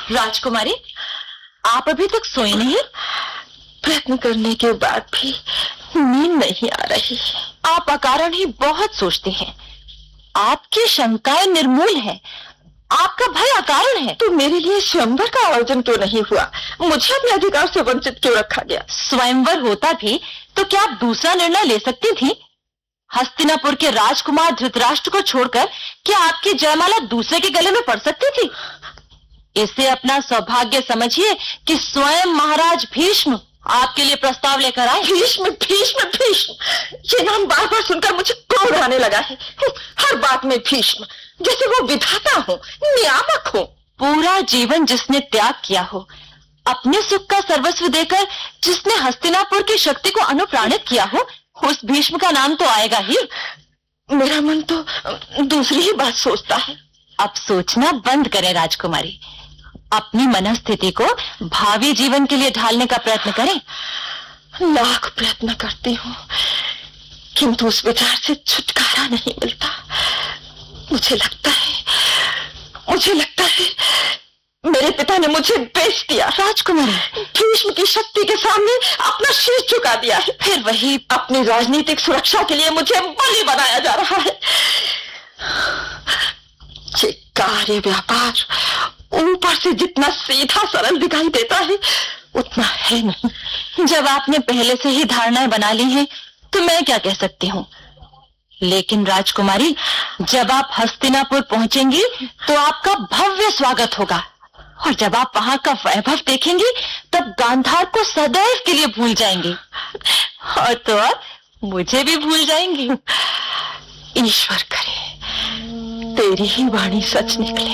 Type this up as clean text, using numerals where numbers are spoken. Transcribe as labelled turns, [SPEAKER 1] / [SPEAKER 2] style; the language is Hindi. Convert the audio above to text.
[SPEAKER 1] राजकुमारी, आप अभी तक सोई नहीं?
[SPEAKER 2] प्रयत्न करने के बाद भी नींद नहीं आ रही।
[SPEAKER 1] आप अकारण ही बहुत सोचते हैं। आपकी शंकाएं निर्मूल हैं। आपका भय अकारण है।
[SPEAKER 2] तो मेरे लिए स्वयंवर का आयोजन क्यों नहीं हुआ? मुझे अपने अधिकार से वंचित क्यों रखा गया?
[SPEAKER 1] स्वयंवर होता भी तो क्या आप दूसरा निर्णय ले सकती थी? हस्तिनापुर के राजकुमार धृतराष्ट्र को छोड़कर क्या आपकी जयमाला दूसरे के गले में पड़ सकती थी? इसे अपना सौभाग्य समझिए कि स्वयं महाराज भीष्म आपके लिए प्रस्ताव लेकर आए।
[SPEAKER 2] भीष्म भीष्म भीष्म, ये नाम बार बार सुनकर मुझे क्रोध आने लगा है। हर बात में भीष्म, जैसे वो विधाता हो, नियामक हो।
[SPEAKER 1] पूरा जीवन जिसने त्याग किया हो, अपने सुख का सर्वस्व देकर जिसने हस्तिनापुर की शक्ति को अनुप्राणित किया हो, उस भीष्म का नाम तो आएगा ही।
[SPEAKER 2] मेरा मन तो दूसरी ही बात सोचता है।
[SPEAKER 1] अब सोचना बंद करें राजकुमारी। अपनी मनस्थिति को भावी जीवन के लिए ढालने का प्रयत्न करें।
[SPEAKER 2] लाख प्रयत्न करती हूँ, किंतु उस विचार से छुटकारा नहीं मिलता। मुझे लगता है मेरे पिता ने मुझे बेच दिया।
[SPEAKER 1] राजकुमारी,
[SPEAKER 2] भीष्म की शक्ति के सामने अपना शीश झुका दिया है।
[SPEAKER 1] फिर वही
[SPEAKER 2] अपनी राजनीतिक सुरक्षा के लिए मुझे बलि बनाया जा रहा है। ये कार्य व्यापार ऊपर से जितना सीधा सरल दिखाई देता है, उतना है नहीं।
[SPEAKER 1] जब आपने पहले से ही धारणाएं बना ली हैं, तो मैं क्या कह सकती हूँ। लेकिन राजकुमारी, जब आप हस्तिनापुर पहुंचेंगी तो आपका भव्य स्वागत होगा, और जब आप वहां का वैभव देखेंगी तब गांधार को सदैव के लिए भूल जाएंगी, और तो और मुझे भी भूल जाएंगी।
[SPEAKER 2] ईश्वर करे तेरी ही वाणी सच निकले।